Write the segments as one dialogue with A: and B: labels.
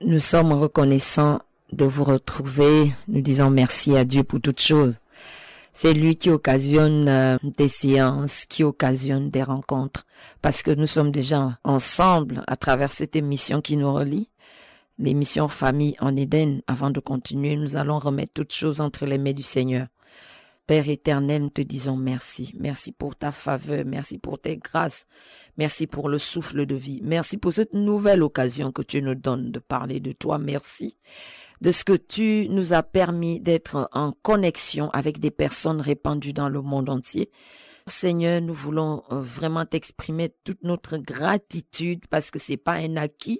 A: Nous sommes reconnaissants de vous retrouver. Nous disons merci à Dieu pour toutes choses. C'est lui qui occasionne des séances, qui occasionne des rencontres. Parce que nous sommes déjà ensemble à travers cette émission qui nous relie. L'émission Famille en Éden. Avant de continuer, nous allons remettre toutes choses entre les mains du Seigneur. Père éternel, nous te disons merci. Merci pour ta faveur, merci pour tes grâces, merci pour le souffle de vie, merci pour cette nouvelle occasion que tu nous donnes de parler de toi. Merci de ce que tu nous as permis d'être en connexion avec des personnes répandues dans le monde entier. Seigneur, nous voulons vraiment t'exprimer toute notre gratitude parce que c'est pas un acquis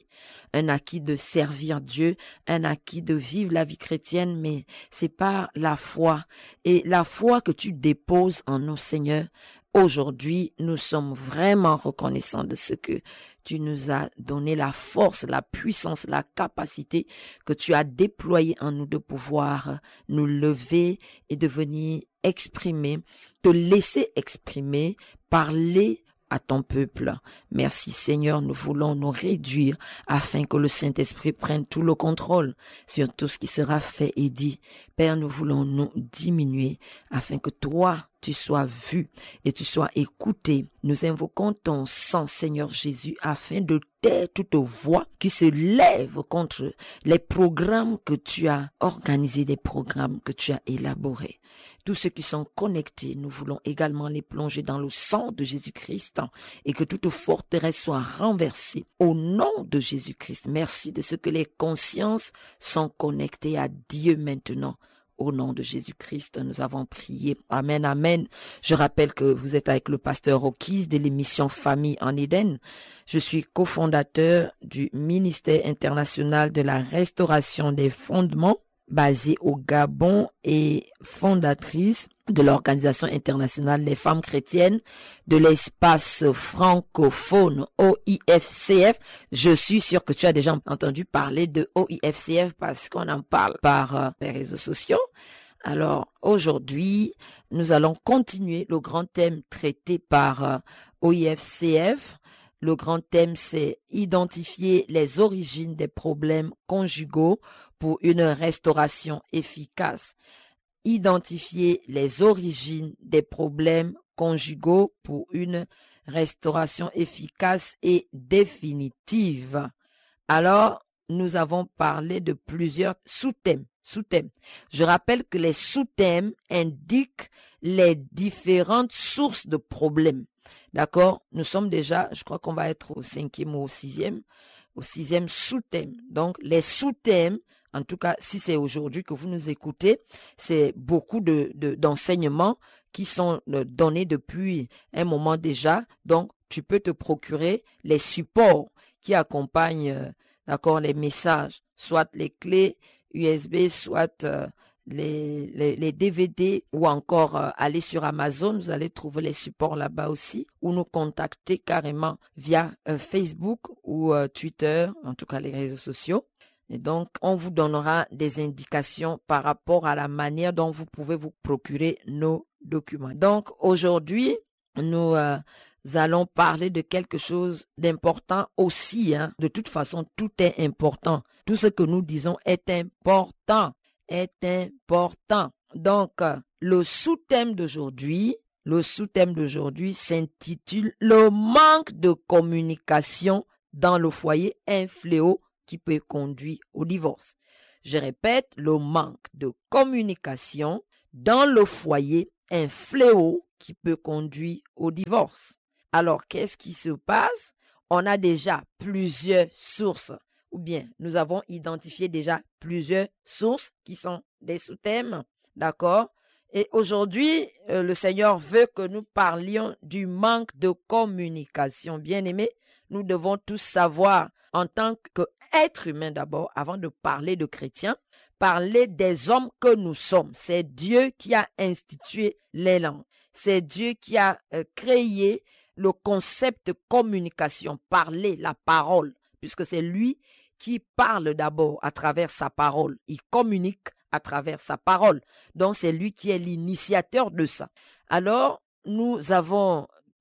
A: de servir Dieu, un acquis de vivre la vie chrétienne, mais c'est pas la foi. Et la foi que tu déposes en nous, Seigneur, aujourd'hui, nous sommes vraiment reconnaissants de ce que tu nous as donné, la force, la puissance, la capacité que tu as déployée en nous de pouvoir nous lever et de venir exprimer, te laisser exprimer, parler à ton peuple. Merci Seigneur, nous voulons nous réduire afin que le Saint-Esprit prenne tout le contrôle sur tout ce qui sera fait et dit. Père, nous voulons nous diminuer afin que toi, tu sois vu et tu sois écouté. Nous invoquons ton sang, Seigneur Jésus, afin de taire toute voix qui se lève contre les programmes que tu as organisés, les programmes que tu as élaborés. Tous ceux qui sont connectés, nous voulons également les plonger dans le sang de Jésus-Christ et que toute forteresse soit renversée au nom de Jésus-Christ. Merci de ce que les consciences sont connectées à Dieu maintenant. Au nom de Jésus-Christ, nous avons prié. Amen, amen. Je rappelle que vous êtes avec le pasteur Okis de l'émission Famille en Éden. Je suis cofondateur du ministère international de la restauration des fondements basé au Gabon et fondatrice de l'Organisation internationale des femmes chrétiennes de l'espace francophone OIFCF. Je suis sûr que tu as déjà entendu parler de OIFCF parce qu'on en parle par les réseaux sociaux. Alors aujourd'hui, nous allons continuer le grand thème traité par OIFCF. Le grand thème, c'est identifier les origines des problèmes conjugaux pour une restauration efficace. Identifier les origines des problèmes conjugaux pour une restauration efficace et définitive. Alors, nous avons parlé de plusieurs sous-thèmes. Je rappelle que les sous-thèmes indiquent les différentes sources de problèmes. D'accord? Nous sommes déjà, je crois qu'on va être au 5e ou au 6e sous-thème. Donc, les sous-thèmes, en tout cas, si c'est aujourd'hui que vous nous écoutez, c'est beaucoup d'enseignements qui sont donnés depuis un moment déjà. Donc, tu peux te procurer les supports qui accompagnent, d'accord, les messages, soit les clés USB, soit les DVD ou encore aller sur Amazon, vous allez trouver les supports là-bas aussi, ou nous contacter carrément via Facebook ou Twitter, en tout cas les réseaux sociaux. Et donc, on vous donnera des indications par rapport à la manière dont vous pouvez vous procurer nos documents. Donc, aujourd'hui, nous allons parler de quelque chose d'important aussi. De toute façon, tout est important. Tout ce que nous disons est important. Donc, le sous-thème d'aujourd'hui s'intitule « Le manque de communication dans le foyer, un fléau qui peut conduire au divorce ». Je répète, le manque de communication dans le foyer, un fléau qui peut conduire au divorce. Alors, qu'est-ce qui se passe? On a déjà plusieurs sources, ou bien nous avons identifié déjà plusieurs sources qui sont des sous-thèmes, d'accord? Et aujourd'hui, le Seigneur veut que nous parlions du manque de communication. Bien-aimés, nous devons tous savoir, en tant qu'être humain d'abord, avant de parler de chrétiens, parler des hommes que nous sommes. C'est Dieu qui a institué les langues. C'est Dieu qui a créé le concept de communication, parler, la parole, puisque c'est lui qui parle d'abord à travers sa parole. Il communique à travers sa parole. Donc, c'est lui qui est l'initiateur de ça. Alors, nous avons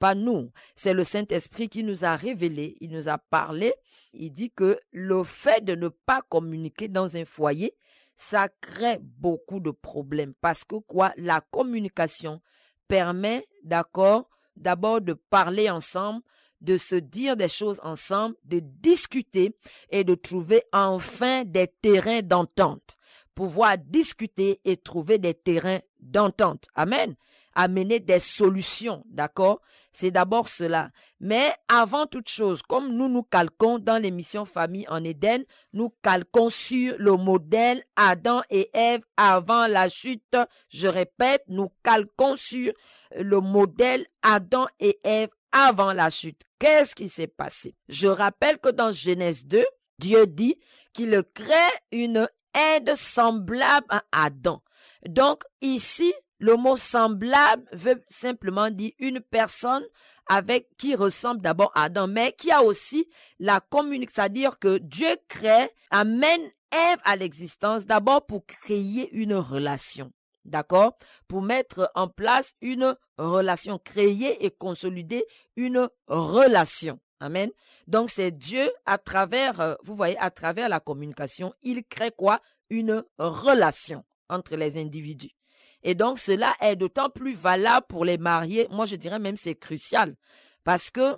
A: pas nous. C'est le Saint-Esprit qui nous a révélé, il nous a parlé. Il dit que le fait de ne pas communiquer dans un foyer, ça crée beaucoup de problèmes. Parce que quoi? La communication permet, d'abord de parler ensemble, de se dire des choses ensemble, de discuter et de trouver enfin des terrains d'entente. Pouvoir discuter et trouver des terrains d'entente. Amen. Amener des solutions, d'accord? C'est d'abord cela. Mais avant toute chose, comme nous calquons dans l'émission Famille en Éden, nous calquons sur le modèle Adam et Ève avant la chute. Je répète, nous calquons sur le modèle Adam et Ève avant la chute. Qu'est-ce qui s'est passé? Je rappelle que dans Genèse 2, Dieu dit qu'il crée une aide semblable à Adam. Donc ici, le mot semblable veut simplement dire une personne avec qui ressemble d'abord à Adam, mais qui a aussi la communication, c'est-à-dire que Dieu crée, amène Ève à l'existence d'abord pour créer une relation. D'accord? Pour mettre en place une relation, créer et consolider une relation. Amen. Donc c'est Dieu à travers, vous voyez, à travers la communication, il crée quoi? Une relation entre les individus. Et donc cela est d'autant plus valable pour les mariés. Moi je dirais même c'est crucial. Parce que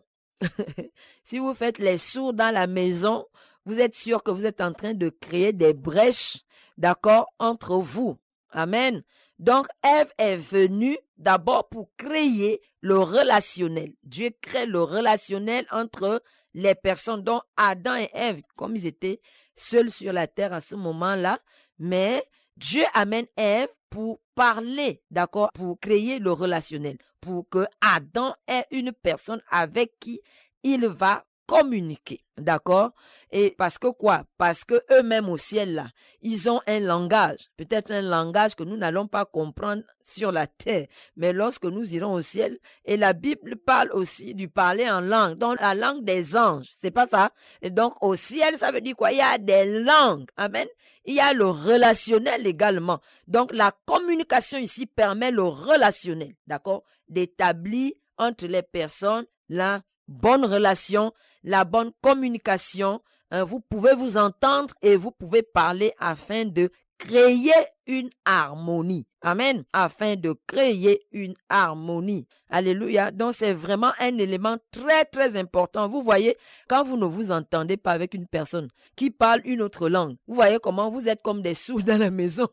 A: si vous faites les sourds dans la maison, vous êtes sûr que vous êtes en train de créer des brèches, d'accord, entre vous. Amen. Donc, Ève est venue d'abord pour créer le relationnel. Dieu crée le relationnel entre les personnes, dont Adam et Ève, comme ils étaient seuls sur la terre à ce moment-là. Mais Dieu amène Ève pour parler, d'accord, pour créer le relationnel, pour que Adam ait une personne avec qui il va communiquer, d'accord? Et parce que quoi? Parce que eux-mêmes au ciel là, ils ont un langage, peut-être un langage que nous n'allons pas comprendre sur la terre, mais lorsque nous irons au ciel, et la Bible parle aussi du parler en langue, donc la langue des anges, c'est pas ça? Et donc au ciel, ça veut dire quoi? Il y a des langues, amen? Il y a le relationnel également. Donc la communication ici permet le relationnel, d'accord? D'établir entre les personnes la bonne relation, la bonne communication, vous pouvez vous entendre et vous pouvez parler afin de créer une harmonie. Amen. Afin de créer une harmonie. Alléluia. Donc c'est vraiment un élément très très important. Vous voyez, quand vous ne vous entendez pas avec une personne qui parle une autre langue, vous voyez comment vous êtes comme des sourds dans la maison.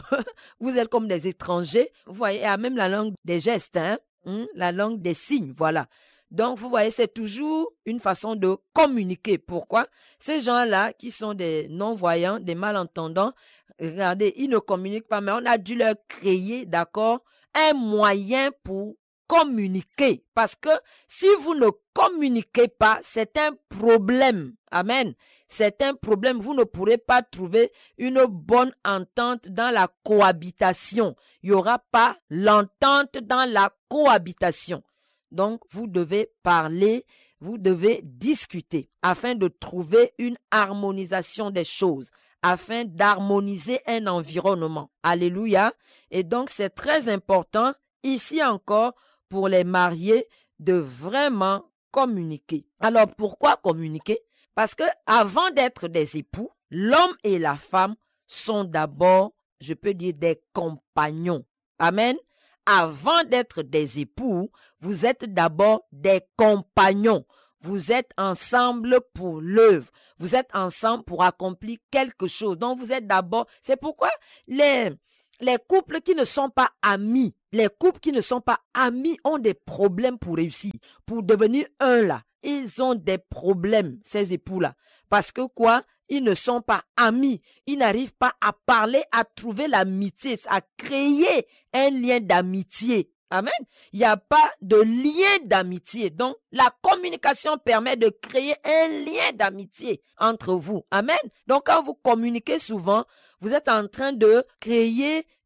A: Vous êtes comme des étrangers. Vous voyez, il y a même la langue des gestes, la langue des signes, voilà. Donc, vous voyez, c'est toujours une façon de communiquer. Pourquoi? Ces gens-là qui sont des non-voyants, des malentendants, regardez, ils ne communiquent pas, mais on a dû leur créer, d'accord, un moyen pour communiquer. Parce que si vous ne communiquez pas, c'est un problème. Amen. C'est un problème. Vous ne pourrez pas trouver une bonne entente dans la cohabitation. Il n'y aura pas l'entente dans la cohabitation. Donc, vous devez parler, vous devez discuter afin de trouver une harmonisation des choses, afin d'harmoniser un environnement. Alléluia. Et donc, c'est très important, ici encore, pour les mariés, de vraiment communiquer. Alors, pourquoi communiquer? Parce que avant d'être des époux, l'homme et la femme sont d'abord, je peux dire, des compagnons. Amen. Avant d'être des époux, vous êtes d'abord des compagnons. Vous êtes ensemble pour l'œuvre. Vous êtes ensemble pour accomplir quelque chose. Donc vous êtes d'abord, c'est pourquoi les couples qui ne sont pas amis, ont des problèmes pour réussir, pour devenir un là. Ils ont des problèmes, ces époux-là. Parce que quoi? Ils ne sont pas amis. Ils n'arrivent pas à parler, à trouver l'amitié, à créer un lien d'amitié. Amen. Il n'y a pas de lien d'amitié. Donc, la communication permet de créer un lien d'amitié entre vous. Amen. Donc, quand vous communiquez souvent, vous êtes en train de créer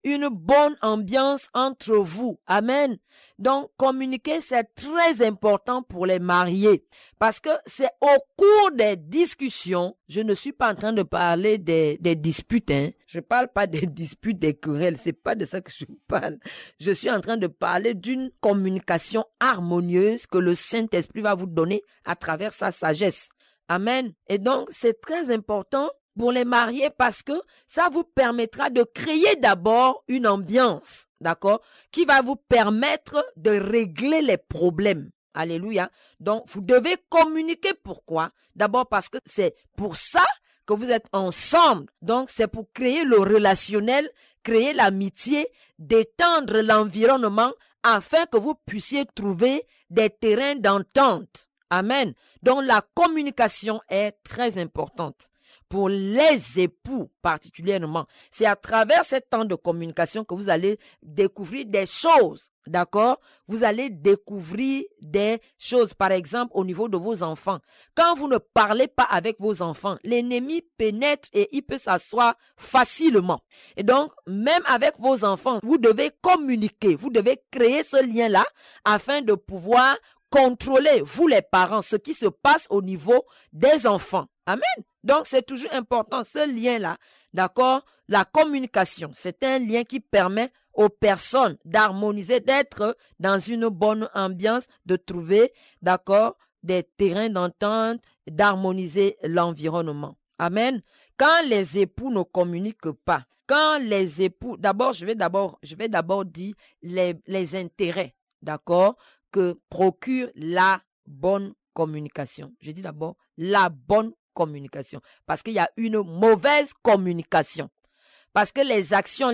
A: une bonne ambiance entre vous. Amen. Donc, communiquer, c'est très important pour les mariés parce que c'est au cours des discussions, je ne suis pas en train de parler des disputes, hein. Je parle pas des disputes, des querelles, c'est pas de ça que je parle. Je suis en train de parler d'une communication harmonieuse que le Saint-Esprit va vous donner à travers sa sagesse. Amen. Et donc, c'est très important pour les mariés parce que ça vous permettra de créer d'abord une ambiance, d'accord, qui va vous permettre de régler les problèmes. Alléluia. Donc, vous devez communiquer. Pourquoi? D'abord parce que c'est pour ça que vous êtes ensemble. Donc, c'est pour créer le relationnel, créer l'amitié, détendre l'environnement afin que vous puissiez trouver des terrains d'entente. Amen. Donc, la communication est très importante. Pour les époux particulièrement, c'est à travers ce temps de communication que vous allez découvrir des choses, d'accord? Vous allez découvrir des choses, par exemple, au niveau de vos enfants. Quand vous ne parlez pas avec vos enfants, l'ennemi pénètre et il peut s'asseoir facilement. Et donc, même avec vos enfants, vous devez communiquer, vous devez créer ce lien-là afin de pouvoir contrôler, vous les parents, ce qui se passe au niveau des enfants. Amen. Donc, c'est toujours important, ce lien-là, d'accord? La communication, c'est un lien qui permet aux personnes d'harmoniser, d'être dans une bonne ambiance, de trouver, d'accord, des terrains d'entente, d'harmoniser l'environnement. Amen. Quand les époux ne communiquent pas, quand les époux, je vais d'abord dire les intérêts, d'accord, que procure la bonne communication. Je dis d'abord la bonne communication. Parce qu'il y a une mauvaise communication. Parce que les actions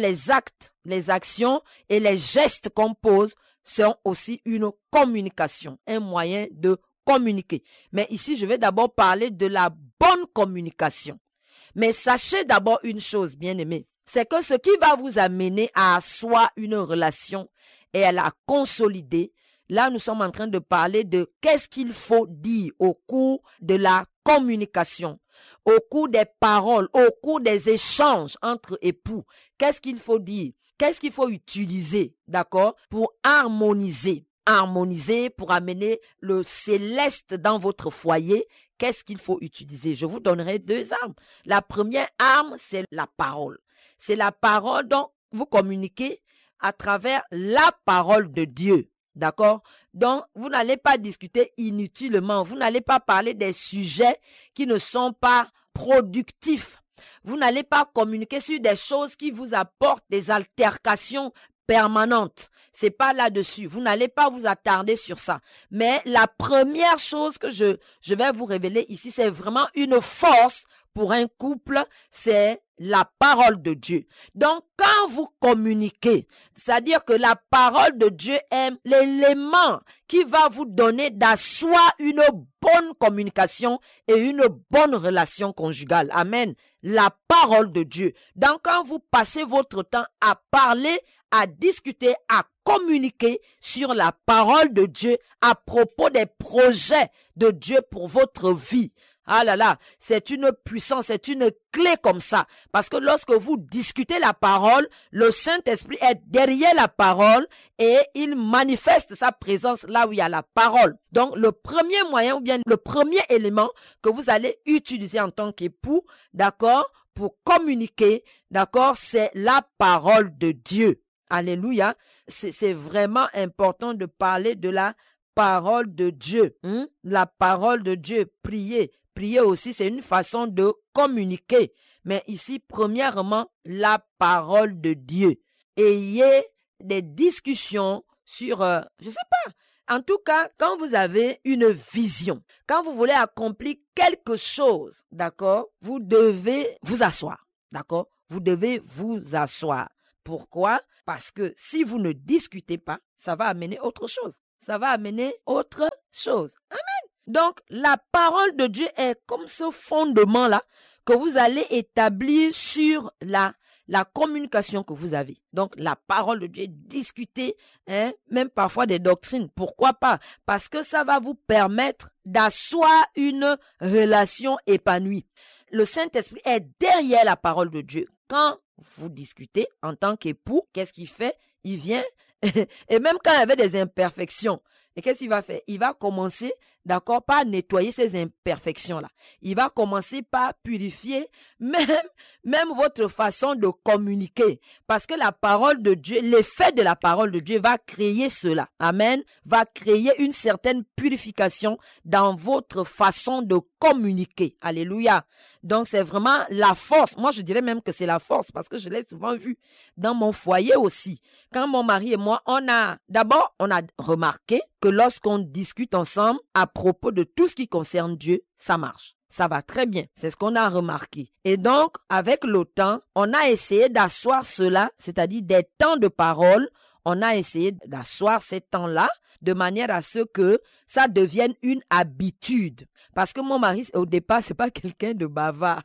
A: et les gestes qu'on pose sont aussi une communication, un moyen de communiquer. Mais ici, je vais d'abord parler de la bonne communication. Mais sachez d'abord une chose, bien-aimés, c'est que ce qui va vous amener à asseoir une relation et à la consolider, là, nous sommes en train de parler de qu'est-ce qu'il faut dire au cours de la communication, au cours des paroles, au cours des échanges entre époux. Qu'est-ce qu'il faut dire? Qu'est-ce qu'il faut utiliser, d'accord, pour harmoniser? Harmoniser, pour amener le céleste dans votre foyer. Qu'est-ce qu'il faut utiliser? Je vous donnerai 2 armes. La première arme, c'est la parole. C'est la parole dont vous communiquez à travers la parole de Dieu. D'accord? Donc, vous n'allez pas discuter inutilement. Vous n'allez pas parler des sujets qui ne sont pas productifs. Vous n'allez pas communiquer sur des choses qui vous apportent des altercations permanentes. C'est pas là-dessus. Vous n'allez pas vous attarder sur ça. Mais la première chose que je vais vous révéler ici, c'est vraiment une force pour un couple, c'est la parole de Dieu. Donc, quand vous communiquez, c'est-à-dire que la parole de Dieu est l'élément qui va vous donner d'asseoir une bonne communication et une bonne relation conjugale. Amen. La parole de Dieu. Donc, quand vous passez votre temps à parler, à discuter, à communiquer sur la parole de Dieu à propos des projets de Dieu pour votre vie. Ah là là, c'est une puissance, c'est une clé comme ça. Parce que lorsque vous discutez la parole, le Saint-Esprit est derrière la parole et il manifeste sa présence là où il y a la parole. Donc, le premier moyen ou bien le premier élément que vous allez utiliser en tant qu'époux, d'accord, pour communiquer, d'accord, c'est la parole de Dieu. Alléluia. C'est vraiment important de parler de la parole de Dieu. La parole de Dieu, prier. Prier aussi, c'est une façon de communiquer. Mais ici, premièrement, la parole de Dieu. Ayez des discussions sur, je sais pas, en tout cas, quand vous avez une vision, quand vous voulez accomplir quelque chose, d'accord, vous devez vous asseoir, d'accord? Vous devez vous asseoir. Pourquoi? Parce que si vous ne discutez pas, ça va amener autre chose. Ça va amener autre chose. Amen. Donc, la parole de Dieu est comme ce fondement-là que vous allez établir sur la communication que vous avez. Donc, la parole de Dieu, discuter, même parfois des doctrines. Pourquoi pas? Parce que ça va vous permettre d'asseoir une relation épanouie. Le Saint-Esprit est derrière la parole de Dieu. Quand vous discutez en tant qu'époux. Qu'est-ce qu'il fait? Il vient et même quand il y avait des imperfections, et qu'est-ce qu'il va faire? Il va commencer, d'accord, par nettoyer ces imperfections-là. Il va commencer par purifier même votre façon de communiquer. Parce que la parole de Dieu, l'effet de la parole de Dieu va créer cela. Amen. Va créer une certaine purification dans votre façon de communiquer. Alléluia. Donc, c'est vraiment la force. Moi, je dirais même que c'est la force parce que je l'ai souvent vu dans mon foyer aussi. Quand mon mari et moi, on a remarqué que lorsqu'on discute ensemble à propos de tout ce qui concerne Dieu, ça marche. Ça va très bien. C'est ce qu'on a remarqué. Et donc, avec le temps, on a essayé d'asseoir cela, c'est-à-dire des temps de parole. On a essayé d'asseoir ces temps-là de manière à ce que ça devienne une habitude. Parce que mon mari, au départ, c'est pas quelqu'un de bavard.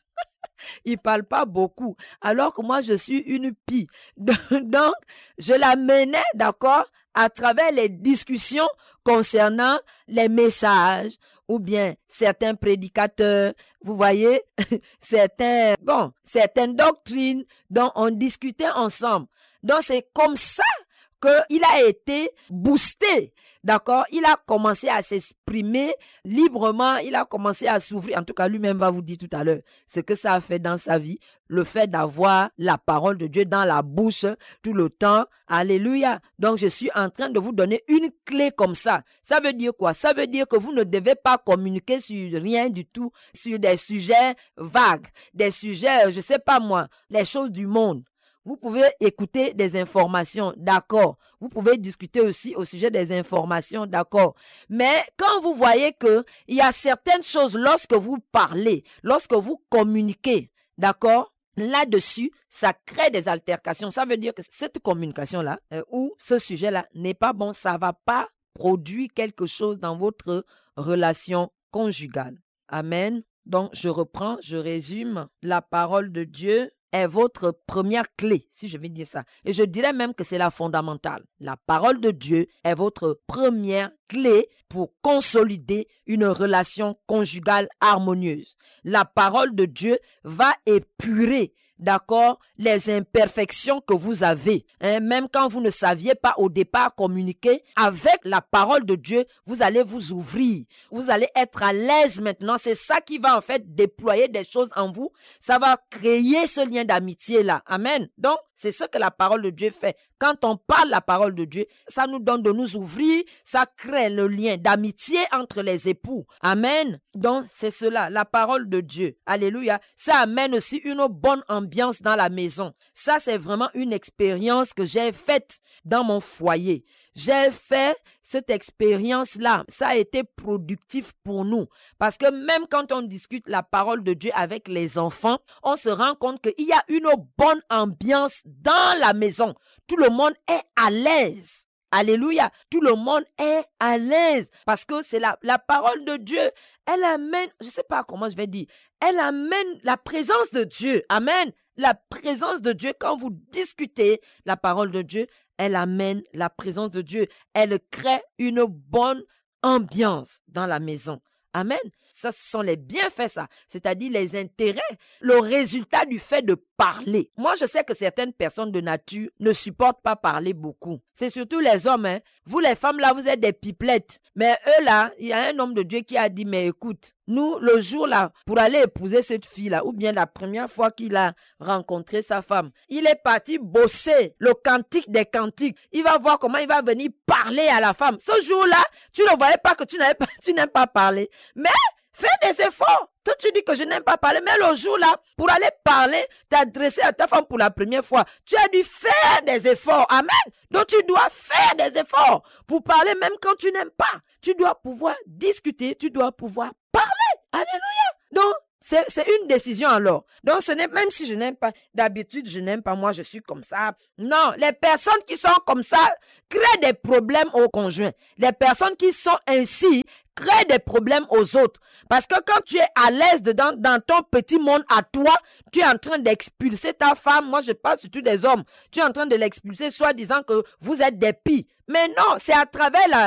A: Il parle pas beaucoup. Alors que moi, je suis une pie. Donc, je la menais, d'accord, à travers les discussions concernant les messages ou bien certains prédicateurs, vous voyez, certaines doctrines dont on discutait ensemble. Donc, c'est comme ça qu'il a été boosté. D'accord, il a commencé à s'exprimer librement, il a commencé à s'ouvrir. En tout cas, lui-même va vous dire tout à l'heure ce que ça a fait dans sa vie, le fait d'avoir la parole de Dieu dans la bouche tout le temps. Alléluia. Donc, je suis en train de vous donner une clé comme ça. Ça veut dire quoi? Ça veut dire que vous ne devez pas communiquer sur rien du tout, sur des sujets vagues, des sujets, je sais pas moi, les choses du monde. Vous pouvez écouter des informations, d'accord. Vous pouvez discuter aussi au sujet des informations, d'accord. Mais quand vous voyez que il y a certaines choses lorsque vous parlez, lorsque vous communiquez, d'accord, là-dessus, ça crée des altercations. Ça veut dire que cette communication-là ou ce sujet-là n'est pas bon. Ça va pas produire quelque chose dans votre relation conjugale. Amen. Donc, je reprends, je résume. La parole de Dieu est votre première clé, si je vais dire ça. Et je dirais même que c'est la fondamentale. La parole de Dieu est votre première clé pour consolider une relation conjugale harmonieuse. La parole de Dieu va épurer, d'accord, les imperfections que vous avez. Même quand vous ne saviez pas au départ communiquer, avec la parole de Dieu, vous allez vous ouvrir. Vous allez être à l'aise maintenant. C'est ça qui va en fait déployer des choses en vous. Ça va créer ce lien d'amitié-là. Amen. Donc, c'est ce que la parole de Dieu fait. Quand on parle la parole de Dieu, ça nous donne de nous ouvrir, ça crée le lien d'amitié entre les époux. Amen. Donc, c'est cela, la parole de Dieu. Alléluia. Ça amène aussi une bonne ambiance dans la maison. Ça, c'est vraiment une expérience que j'ai faite dans mon foyer. J'ai fait cette expérience-là. Ça a été productif pour nous. Parce que même quand on discute la parole de Dieu avec les enfants, on se rend compte qu'il y a une bonne ambiance dans la maison. Tout le monde est à l'aise. Alléluia. Tout le monde est à l'aise. Parce que c'est la parole de Dieu. Elle amène, je ne sais pas comment je vais dire, elle amène la présence de Dieu. Amen. La présence de Dieu, quand vous discutez la parole de Dieu, elle amène la présence de Dieu. Elle crée une bonne ambiance dans la maison. Amen. Ça, ce sont les bienfaits, ça. C'est-à-dire les intérêts, le résultat du fait de parler. Moi, je sais que certaines personnes de nature ne supportent pas parler beaucoup. C'est surtout les hommes, hein. Vous, les femmes, là, vous êtes des pipelettes. Mais eux, là, il y a un homme de Dieu qui a dit, mais écoute, nous, le jour, là, pour aller épouser cette fille-là, ou bien la première fois qu'il a rencontré sa femme, il est parti bosser le cantique des cantiques. Il va voir comment il va venir parler à la femme. Ce jour-là, tu ne voyais pas que tu n'aimes pas parler. Mais fais des efforts. Toi, tu dis que je n'aime pas parler, mais le jour-là, pour aller parler, t'adresser à ta femme pour la première fois, tu as dû faire des efforts. Amen. Donc, tu dois faire des efforts pour parler même quand tu n'aimes pas. Tu dois pouvoir discuter, tu dois pouvoir parler. Alléluia. Donc, c'est une décision alors. Donc, ce n'est même si je n'aime pas, d'habitude, je n'aime pas, moi, je suis comme ça. Non, les personnes qui sont comme ça créent des problèmes aux conjoints. Les personnes qui sont ainsi crée des problèmes aux autres. Parce que quand tu es à l'aise dedans, dans ton petit monde à toi, tu es en train d'expulser ta femme. Moi, je parle surtout des hommes. Tu es en train de l'expulser, soit disant que vous êtes des pies. Mais non, c'est à travers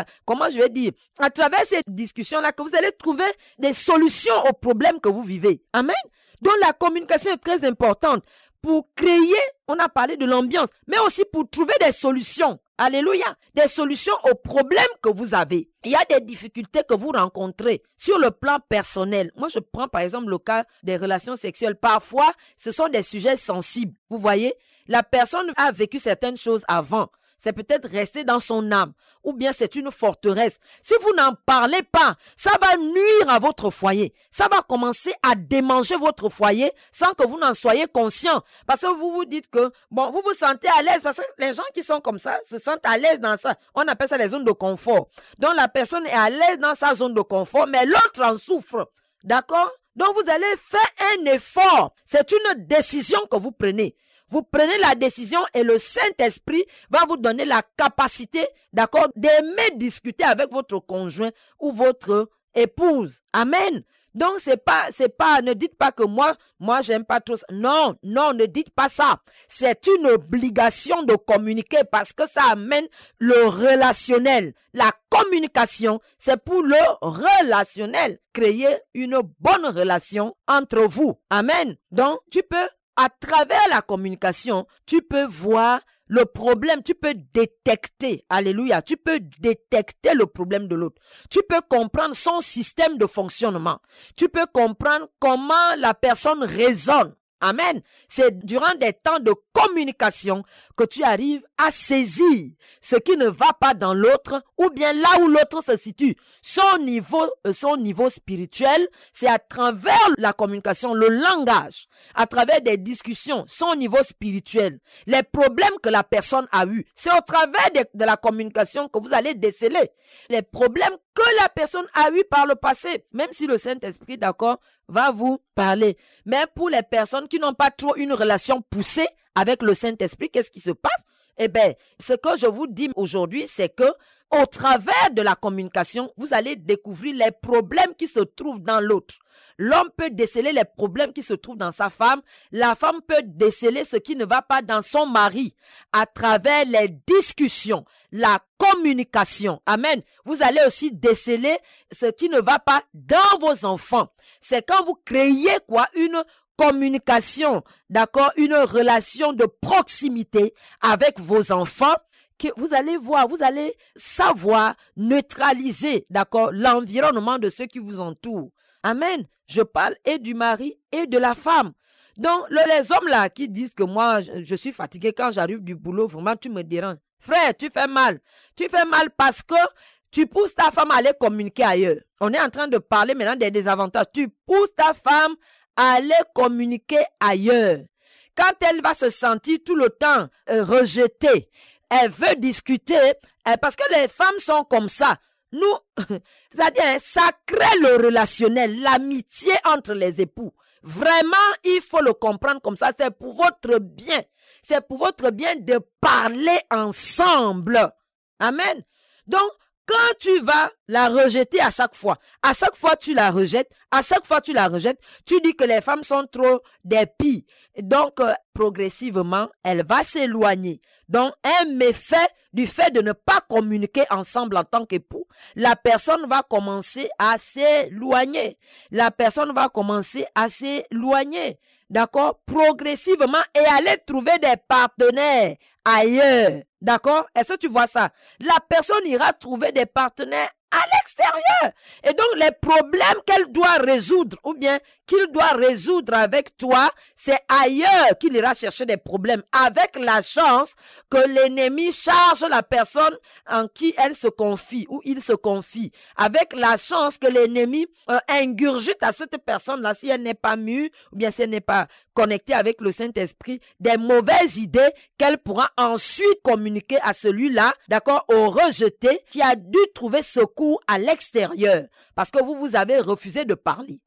A: à travers cette discussion-là que vous allez trouver des solutions aux problèmes que vous vivez. Amen. Donc, la communication est très importante. pour créer, on a parlé de l'ambiance, mais aussi pour trouver des solutions. Alléluia. Des solutions aux problèmes que vous avez. Il y a des difficultés que vous rencontrez sur le plan personnel. Moi, je prends par exemple le cas des relations sexuelles. Parfois, ce sont des sujets sensibles. Vous voyez, la personne a vécu certaines choses avant. C'est peut-être resté dans son âme, ou bien c'est une forteresse. Si vous n'en parlez pas, ça va nuire à votre foyer. Ça va commencer à démanger votre foyer sans que vous n'en soyez conscient. Parce que vous vous dites que, bon, vous vous sentez à l'aise, parce que les gens qui sont comme ça se sentent à l'aise dans ça. On appelle ça les zones de confort. Donc la personne est à l'aise dans sa zone de confort, mais l'autre en souffre. D'accord? Donc vous allez faire un effort. C'est une décision que vous prenez. Vous prenez la décision et le Saint-Esprit va vous donner la capacité, d'accord, d'aimer discuter avec votre conjoint ou votre épouse. Amen. Donc, c'est pas, ne dites pas que moi, j'aime pas trop ça. Non, ne dites pas ça. C'est une obligation de communiquer parce que ça amène le relationnel. La communication, c'est pour le relationnel. Créer une bonne relation entre vous. Amen. Donc, à travers la communication, tu peux voir le problème, tu peux détecter, alléluia, tu peux détecter le problème de l'autre. Tu peux comprendre son système de fonctionnement. Tu peux comprendre comment la personne raisonne. Amen. C'est durant des temps de communication que tu arrives à saisir ce qui ne va pas dans l'autre ou bien là où l'autre se situe. Son niveau spirituel, c'est à travers la communication, le langage, à travers des discussions, son niveau spirituel. Les problèmes que la personne a eus, c'est au travers de la communication que vous allez déceler les problèmes que la personne a eus par le passé. Même si le Saint-Esprit, d'accord, va vous parler. Mais pour les personnes qui n'ont pas trop une relation poussée avec le Saint-Esprit, qu'est-ce qui se passe? Eh bien, ce que je vous dis aujourd'hui, c'est que au travers de la communication, vous allez découvrir les problèmes qui se trouvent dans l'autre. L'homme peut déceler les problèmes qui se trouvent dans sa femme. La femme peut déceler ce qui ne va pas dans son mari à travers les discussions, la communication. Amen. Vous allez aussi déceler ce qui ne va pas dans vos enfants. C'est quand vous créez une communication, d'accord, une relation de proximité avec vos enfants, que vous allez voir, vous allez savoir neutraliser, d'accord, l'environnement de ceux qui vous entourent. Amen. Je parle et du mari et de la femme. Donc, les hommes là qui disent que moi, je suis fatigué quand j'arrive du boulot, vraiment, tu me déranges. Frère, tu fais mal. Tu fais mal parce que tu pousses ta femme à aller communiquer ailleurs. On est en train de parler maintenant des désavantages. Tu pousses ta femme à aller communiquer ailleurs. Quand elle va se sentir tout le temps rejetée, elle veut discuter, parce que les femmes sont comme ça. Nous, c'est-à-dire, ça crée le relationnel, l'amitié entre les époux. Vraiment, il faut le comprendre comme ça. C'est pour votre bien. C'est pour votre bien de parler ensemble. Amen. Donc, quand tu vas la rejeter à chaque fois tu la rejettes, tu dis que les femmes sont trop des pies. Donc, progressivement, elle va s'éloigner. Donc, un méfait du fait de ne pas communiquer ensemble en tant qu'époux, la personne va commencer à s'éloigner. D'accord? Progressivement et aller trouver des partenaires ailleurs. D'accord? Est-ce que tu vois ça? La personne ira trouver des partenaires à l'extérieur. Et donc, les problèmes qu'elle doit résoudre ou bien qu'il doit résoudre avec toi, c'est ailleurs qu'il ira chercher des problèmes, avec la chance que l'ennemi charge la personne en qui elle se confie ou il se confie, avec la chance que l'ennemi ingurgite à cette personne-là, si elle n'est pas mûre ou bien si elle n'est pas connectée avec le Saint-Esprit, des mauvaises idées qu'elle pourra ensuite communiquer à celui-là, d'accord, au rejeté, qui a dû trouver secours à l'extérieur, parce que vous avez refusé de parler,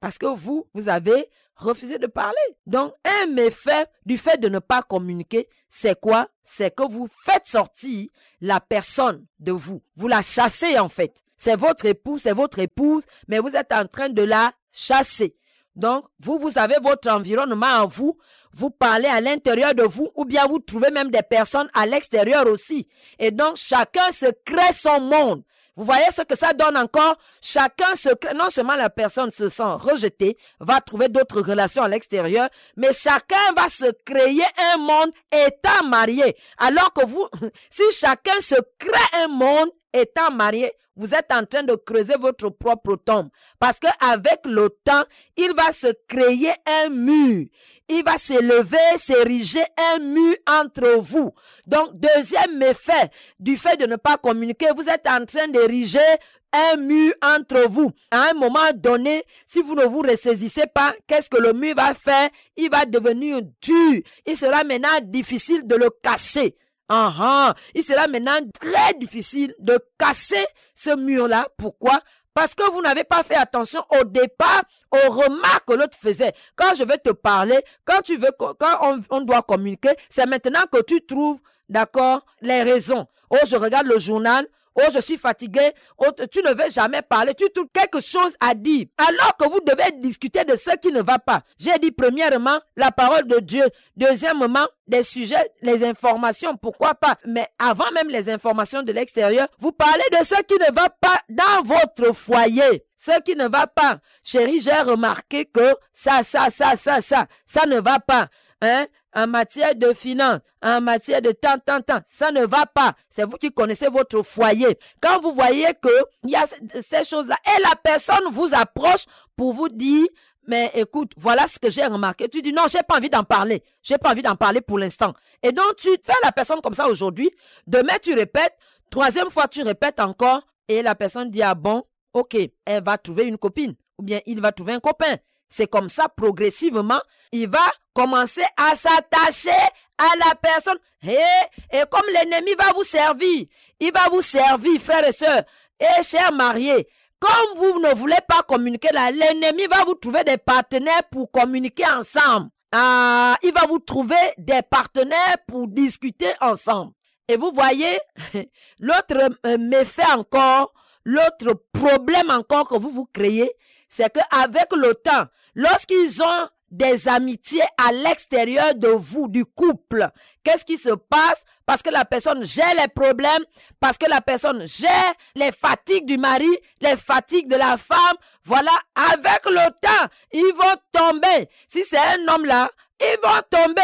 A: Donc, un méfait du fait de ne pas communiquer, c'est quoi? C'est que vous faites sortir la personne de vous. Vous la chassez en fait. C'est votre époux, c'est votre épouse, mais vous êtes en train de la chasser. Donc, vous avez votre environnement en vous, vous parlez à l'intérieur de vous, ou bien vous trouvez même des personnes à l'extérieur aussi. Et donc, chacun se crée son monde. Vous voyez ce que ça donne encore? Chacun non seulement la personne se sent rejetée, va trouver d'autres relations à l'extérieur, mais chacun va se créer un monde étant marié. Alors que vous, si chacun se crée un monde étant marié, vous êtes en train de creuser votre propre tombe. Parce qu'avec le temps, il va se créer un mur. Il va s'élever, s'ériger un mur entre vous. Donc, deuxième méfait du fait de ne pas communiquer, vous êtes en train d'ériger un mur entre vous. À un moment donné, si vous ne vous ressaisissez pas, qu'est-ce que le mur va faire? Il va devenir dur. Il sera maintenant difficile de le casser. Il sera maintenant très difficile de casser ce mur-là. Pourquoi? Parce que vous n'avez pas fait attention au départ aux remarques que l'autre faisait. Quand je vais te parler, quand on doit communiquer, c'est maintenant que tu trouves, d'accord, les raisons. Oh, je regarde le journal. Oh, je suis fatigué. Oh, tu ne veux jamais parler. Tu trouves quelque chose à dire. Alors que vous devez discuter de ce qui ne va pas. J'ai dit premièrement, la parole de Dieu. Deuxièmement, des sujets, les informations. Pourquoi pas? Mais avant même les informations de l'extérieur, vous parlez de ce qui ne va pas dans votre foyer. Ce qui ne va pas. Chérie, j'ai remarqué que ça ne va pas. En matière de finance, en matière de temps, ça ne va pas. C'est vous qui connaissez votre foyer. Quand vous voyez qu'il y a ces choses-là et la personne vous approche pour vous dire, mais écoute, voilà ce que j'ai remarqué. Tu dis, non, j'ai pas envie d'en parler. J'ai pas envie d'en parler pour l'instant. Et donc, tu fais la personne comme ça aujourd'hui. Demain, tu répètes. Troisième fois, tu répètes encore. Et la personne dit, ah bon, ok, elle va trouver une copine. Ou bien, il va trouver un copain. C'est comme ça, progressivement, il va commencer à s'attacher à la personne. Et comme l'ennemi va vous servir, il va vous servir, frères et sœurs, et chers mariés. Comme vous ne voulez pas communiquer là, l'ennemi va vous trouver des partenaires pour communiquer ensemble. Il va vous trouver des partenaires pour discuter ensemble. Et vous voyez, l'autre méfait encore, l'autre problème encore que vous créez, c'est qu'avec le temps, lorsqu'ils ont des amitiés à l'extérieur de vous, du couple, qu'est-ce qui se passe? Parce que la personne gère les problèmes, parce que la personne gère les fatigues du mari, les fatigues de la femme. Voilà, avec le temps, ils vont tomber. Si c'est un homme là, ils vont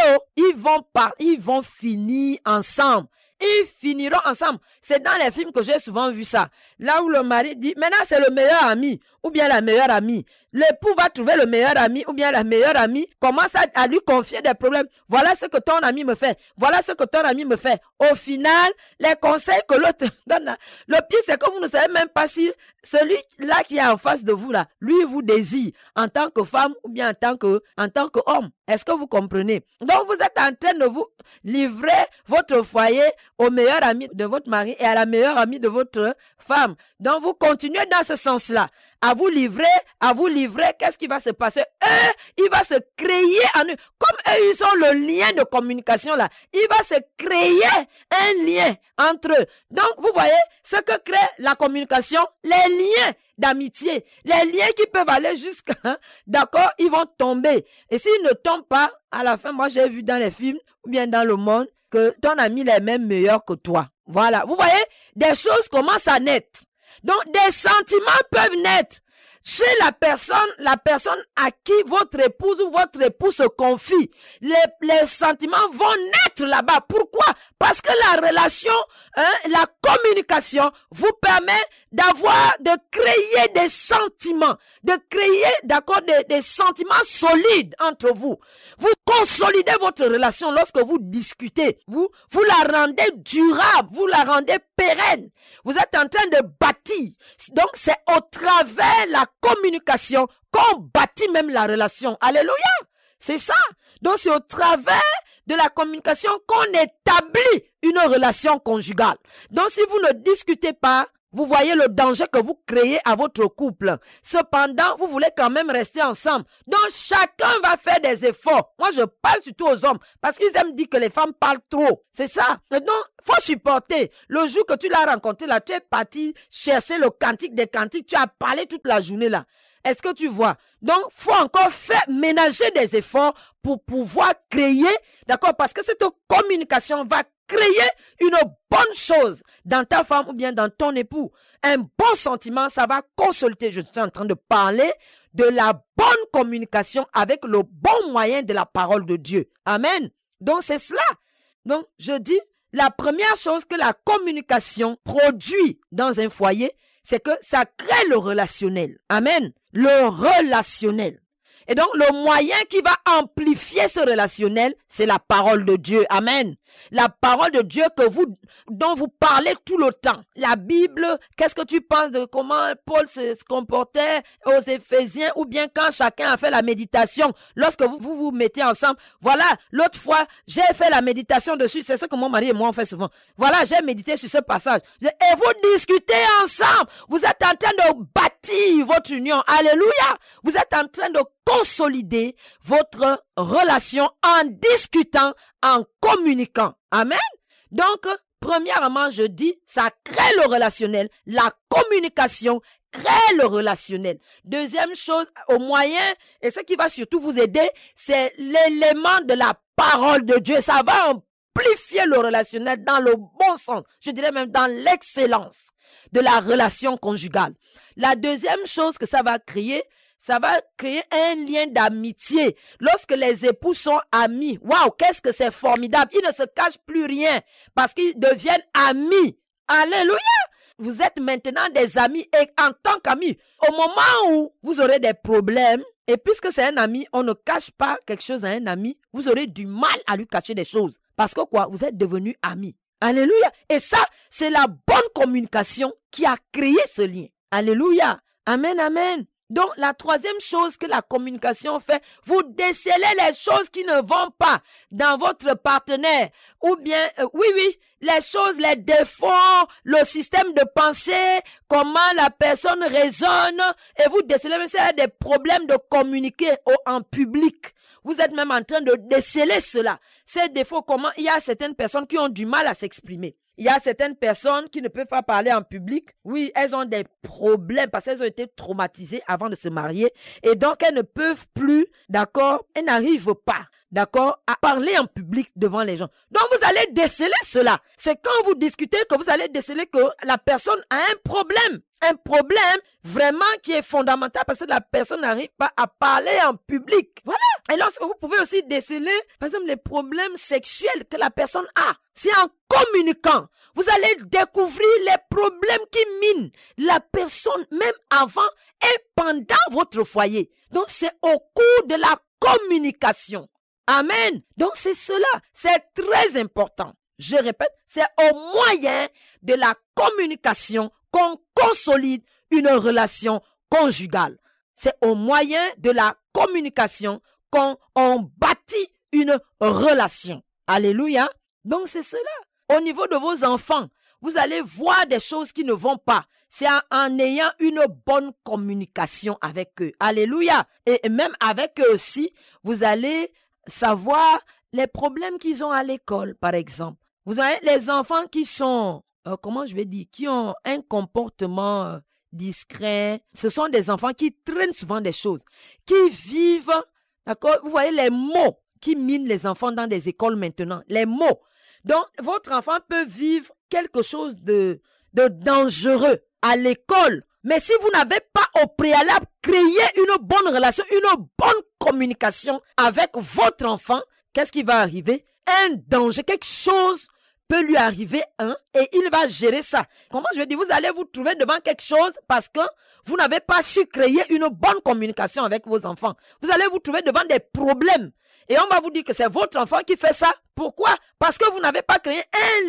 A: tomber, ils vont finir ensemble. Ils finiront ensemble. C'est dans les films que j'ai souvent vu ça. Là où le mari dit, maintenant c'est le meilleur ami ou bien la meilleure amie. L'époux va trouver le meilleur ami ou bien la meilleure amie, commence à lui confier des problèmes. Voilà ce que ton ami me fait. Voilà ce que ton ami me fait. Au final, les conseils que l'autre donne, le pire c'est que vous ne savez même pas si celui-là qui est en face de vous là, lui vous désire en tant que femme ou bien en tant qu'homme. Est-ce que vous comprenez? Donc vous êtes en train de vous livrer votre foyer au meilleur ami de votre mari et à la meilleure amie de votre femme. Donc vous continuez dans ce sens-là. À vous livrer, qu'est-ce qui va se passer? Eux, il va se créer en eux. Comme eux, ils ont le lien de communication là, il va se créer un lien entre eux. Donc, vous voyez, ce que crée la communication, les liens d'amitié, les liens qui peuvent aller jusqu'à, d'accord, ils vont tomber. Et s'ils ne tombent pas, à la fin, moi j'ai vu dans les films, ou bien dans le monde, que ton ami est même meilleur que toi. Voilà, vous voyez, des choses commencent à naître. Donc, des sentiments peuvent naître chez la personne à qui votre épouse ou votre époux se confie. Les sentiments vont naître là-bas. Pourquoi? Parce que la relation, la communication vous permet de créer des sentiments, de créer, d'accord, des sentiments solides entre vous. Vous consolidez votre relation lorsque vous discutez. Vous la rendez durable, vous la rendez pérenne. Vous êtes en train de bâtir. Donc, c'est au travers la communication qu'on bâtit même la relation. Alléluia! C'est ça. Donc, c'est au travers de la communication qu'on établit une relation conjugale. Donc, si vous ne discutez pas, vous voyez le danger que vous créez à votre couple. Cependant, vous voulez quand même rester ensemble. Donc, chacun va faire des efforts. Moi, je parle surtout aux hommes parce qu'ils aiment dire que les femmes parlent trop. C'est ça. Donc, faut supporter. Le jour que tu l'as rencontré là, tu es parti chercher le cantique des cantiques. Tu as parlé toute la journée là. Est-ce que tu vois? Donc, faut encore ménager des efforts pour pouvoir créer, d'accord? Parce que cette communication va créer une bonne chose dans ta femme ou bien dans ton époux. Un bon sentiment, ça va consolider. Je suis en train de parler de la bonne communication avec le bon moyen de la parole de Dieu. Amen. Donc, c'est cela. Donc, je dis, la première chose que la communication produit dans un foyer, c'est que ça crée le relationnel. Amen. Le relationnel. Et donc, le moyen qui va amplifier ce relationnel, c'est la parole de Dieu. Amen. La parole de Dieu dont vous parlez tout le temps. La Bible, qu'est-ce que tu penses de comment Paul se comportait aux Éphésiens, ou bien quand chacun a fait la méditation, lorsque vous mettez ensemble. Voilà, l'autre fois, j'ai fait la méditation dessus. C'est ce que mon mari et moi on fait souvent. Voilà, j'ai médité sur ce passage. Et vous discutez ensemble. Vous êtes en train de bâtir votre union. Alléluia. Vous êtes en train de consolider votre relation en discutant, en communiquant. Amen. Donc, premièrement, je dis, ça crée le relationnel. La communication crée le relationnel. Deuxième chose, au moyen, et ce qui va surtout vous aider, c'est l'élément de la parole de Dieu. Ça va amplifier le relationnel dans le bon sens. Je dirais même dans l'excellence de la relation conjugale. La deuxième chose que ça va créer un lien d'amitié. Lorsque les époux sont amis, waouh, qu'est-ce que c'est formidable. Ils ne se cachent plus rien parce qu'ils deviennent amis. Alléluia. Vous êtes maintenant des amis, et en tant qu'amis, au moment où vous aurez des problèmes, et puisque c'est un ami, on ne cache pas quelque chose à un ami, vous aurez du mal à lui cacher des choses. Parce que quoi? Vous êtes devenus amis. Alléluia. Et ça, c'est la bonne communication qui a créé ce lien. Alléluia. Amen, amen. Donc, la troisième chose que la communication fait, vous décelez les choses qui ne vont pas dans votre partenaire. Ou bien, les choses, les défauts, le système de pensée, comment la personne raisonne. Et vous décelez même s'il y a des problèmes de communiquer en public. Vous êtes même en train de déceler cela. Ces défauts, comment il y a certaines personnes qui ont du mal à s'exprimer. Il y a certaines personnes qui ne peuvent pas parler en public. Oui, elles ont des problèmes parce qu'elles ont été traumatisées avant de se marier. Et donc, elles ne peuvent plus, d'accord, elles n'arrivent pas, d'accord, à parler en public devant les gens. Donc, vous allez déceler cela. C'est quand vous discutez que vous allez déceler que la personne a un problème. Un problème vraiment qui est fondamental parce que la personne n'arrive pas à parler en public. Voilà. Et lorsque vous pouvez aussi déceler, par exemple, les problèmes sexuels que la personne a. C'est en communiquant. Vous allez découvrir les problèmes qui minent la personne même avant et pendant votre foyer. Donc, c'est au cours de la communication. Amen. Donc, c'est cela. C'est très important. Je répète, c'est au moyen de la communication qu'on consolide une relation conjugale. C'est au moyen de la communication qu'on bâtit une relation. Alléluia. Donc c'est cela. Au niveau de vos enfants, vous allez voir des choses qui ne vont pas. C'est en ayant une bonne communication avec eux. Alléluia. Et même avec eux aussi, vous allez savoir les problèmes qu'ils ont à l'école, par exemple. Vous avez les enfants qui sont, qui ont un comportement discret. Ce sont des enfants qui traînent souvent des choses, qui vivent, d'accord? Vous voyez les mots qui minent les enfants dans des écoles maintenant, les mots. Donc, votre enfant peut vivre quelque chose de dangereux à l'école. Mais si vous n'avez pas au préalable créé une bonne relation, une bonne communication avec votre enfant, qu'est-ce qui va arriver? Un danger, quelque chose peut lui arriver, et il va gérer ça. Comment je vais dire? Vous allez vous trouver devant quelque chose parce que vous n'avez pas su créer une bonne communication avec vos enfants. Vous allez vous trouver devant des problèmes. Et on va vous dire que c'est votre enfant qui fait ça. Pourquoi? Parce que vous n'avez pas créé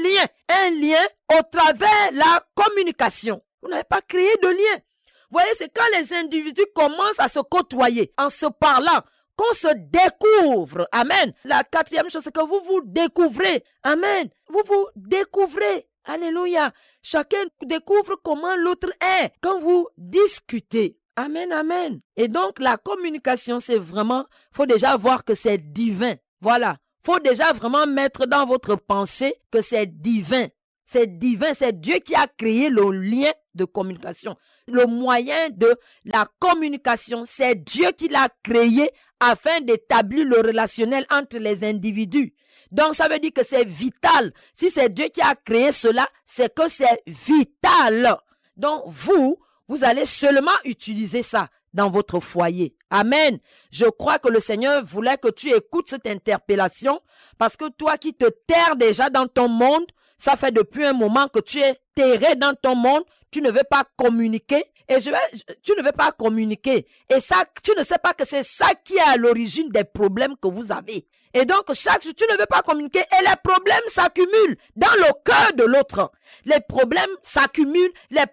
A: un lien au travers la communication. Vous n'avez pas créé de lien. Vous voyez, c'est quand les individus commencent à se côtoyer en se parlant, qu'on se découvre. Amen. La quatrième chose, c'est que vous vous découvrez. Amen. Vous vous découvrez. Alléluia. Chacun découvre comment l'autre est quand vous discutez. Amen, amen. Et donc, la communication, c'est vraiment, faut déjà voir que c'est divin. Voilà. Faut déjà vraiment mettre dans votre pensée que c'est divin. C'est divin, c'est Dieu qui a créé le lien de communication. Le moyen de la communication, c'est Dieu qui l'a créé afin d'établir le relationnel entre les individus. Donc, ça veut dire que c'est vital. Si c'est Dieu qui a créé cela, c'est que c'est vital Donc, vous allez seulement utiliser ça dans votre foyer. Amen. Je crois que le Seigneur voulait que tu écoutes cette interpellation parce que toi qui te terres déjà dans ton monde, ça fait depuis un moment que tu es terré dans ton monde, tu ne veux pas communiquer tu ne veux pas communiquer. Et ça, tu ne sais pas que c'est ça qui est à l'origine des problèmes que vous avez. Et donc, tu ne veux pas communiquer et les problèmes s'accumulent dans le cœur de l'autre. Les problèmes s'accumulent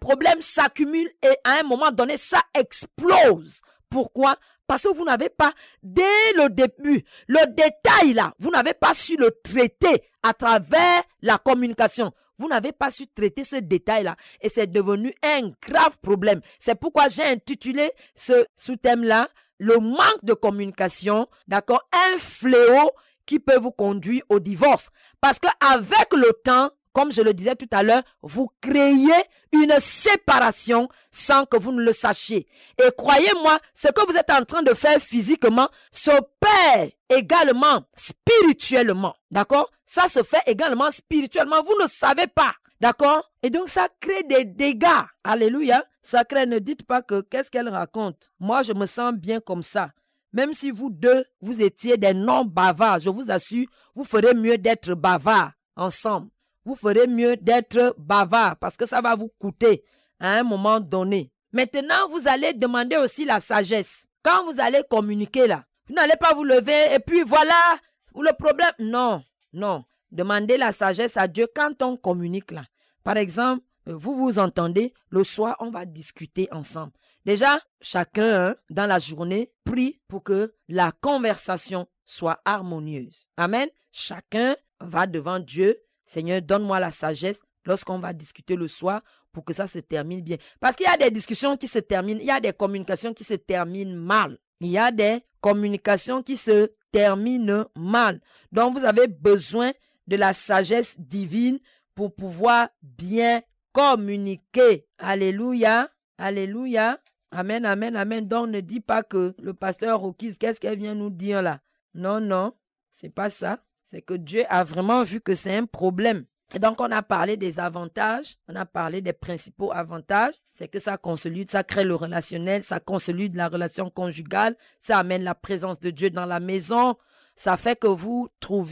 A: et à un moment donné, ça explose. Pourquoi? Parce que vous n'avez pas, dès le début, le détail là, vous n'avez pas su le traiter à travers la communication. Vous n'avez pas su traiter ce détail-là et c'est devenu un grave problème. C'est pourquoi j'ai intitulé ce sous-thème-là, le manque de communication, d'accord, un fléau qui peut vous conduire au divorce. Parce qu'avec le temps, comme je le disais tout à l'heure, vous créez une séparation sans que vous ne le sachiez. Et croyez-moi, ce que vous êtes en train de faire physiquement se perd également spirituellement. D'accord? Ça se fait également spirituellement. Vous ne savez pas. D'accord? Et donc ça crée des dégâts. Alléluia. Ça crée, ne dites pas que qu'est-ce qu'elle raconte. Moi, je me sens bien comme ça. Même si vous deux, vous étiez des non-bavards, je vous assure, vous ferez mieux d'être bavards ensemble. Vous ferez mieux d'être bavard parce que ça va vous coûter à un moment donné. Maintenant, vous allez demander aussi la sagesse. Quand vous allez communiquer là, vous n'allez pas vous lever et puis voilà, le problème. Non. Demandez la sagesse à Dieu quand on communique là. Par exemple, vous vous entendez, le soir, on va discuter ensemble. Déjà, chacun dans la journée prie pour que la conversation soit harmonieuse. Amen. Chacun va devant Dieu. Seigneur, donne-moi la sagesse lorsqu'on va discuter le soir pour que ça se termine bien. Parce qu'il y a des discussions qui se terminent, il y a des communications qui se terminent mal. Il y a des communications qui se terminent mal. Donc, vous avez besoin de la sagesse divine pour pouvoir bien communiquer. Alléluia, alléluia. Amen, amen, amen. Donc, ne dis pas que le pasteur Rokis, qu'est-ce qu'elle vient nous dire là? Non, c'est pas ça. C'est que Dieu a vraiment vu que c'est un problème. Et donc, on a parlé des avantages, on a parlé des principaux avantages. C'est que ça consolide, ça crée le relationnel, ça consolide la relation conjugale, ça amène la présence de Dieu dans la maison, ça fait que vous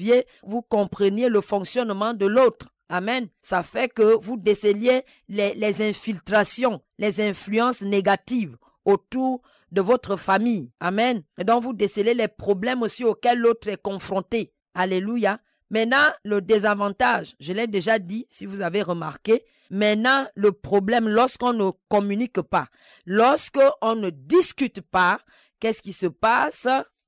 A: compreniez le fonctionnement de l'autre. Amen. Ça fait que vous déceliez les infiltrations, les influences négatives autour de votre famille. Amen. Et donc, vous décelez les problèmes aussi auxquels l'autre est confronté. Alléluia. Maintenant, le désavantage, je l'ai déjà dit, si vous avez remarqué. Maintenant, le problème, lorsqu'on ne communique pas, lorsqu'on ne discute pas, qu'est-ce qui se passe?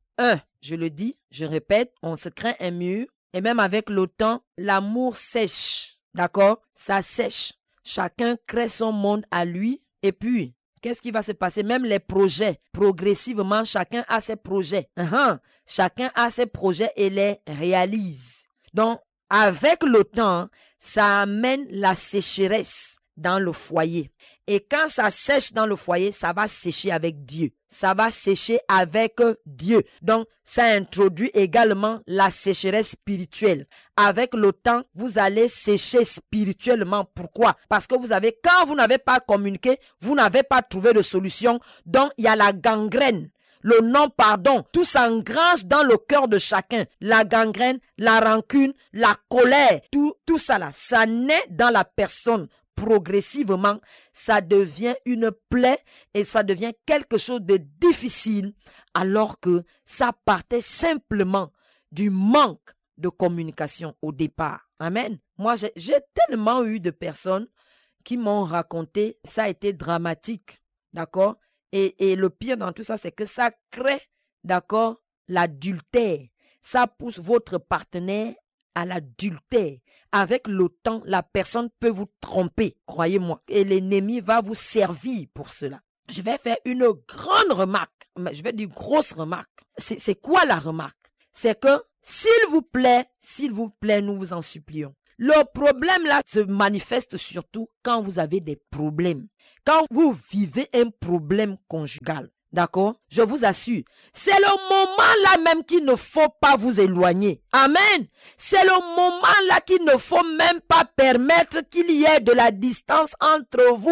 A: Je le dis, je répète, on se crée un mur. Et même avec le temps, l'amour sèche. D'accord? Ça sèche. Chacun crée son monde à lui. Et puis, qu'est-ce qui va se passer? Même les projets, progressivement, chacun a ses projets. Chacun a ses projets et les réalise. Donc, avec le temps, ça amène la sécheresse dans le foyer. Et quand ça sèche dans le foyer, ça va sécher avec Dieu. Ça va sécher avec Dieu. Donc, ça introduit également la sécheresse spirituelle. Avec le temps, vous allez sécher spirituellement. Pourquoi? Parce que quand vous n'avez pas communiqué, vous n'avez pas trouvé de solution. Donc, il y a la gangrène. Le non-pardon, tout s'engrange dans le cœur de chacun. La gangrène, la rancune, la colère, tout ça là, ça naît dans la personne. Progressivement, ça devient une plaie et ça devient quelque chose de difficile alors que ça partait simplement du manque de communication au départ. Amen. Moi, j'ai tellement eu de personnes qui m'ont raconté, ça a été dramatique, d'accord? Et le pire dans tout ça, c'est que ça crée, d'accord, l'adultère. Ça pousse votre partenaire à l'adultère. Avec le temps, la personne peut vous tromper, croyez-moi. Et l'ennemi va vous servir pour cela. Je vais faire une grande remarque. Je vais dire grosse remarque. C'est quoi la remarque? C'est que, s'il vous plaît, nous vous en supplions. Le problème là se manifeste surtout quand vous avez des problèmes. Quand vous vivez un problème conjugal. D'accord? Je vous assure, c'est le moment là même qu'il ne faut pas vous éloigner. Amen. C'est le moment là qu'il ne faut même pas permettre qu'il y ait de la distance entre vous.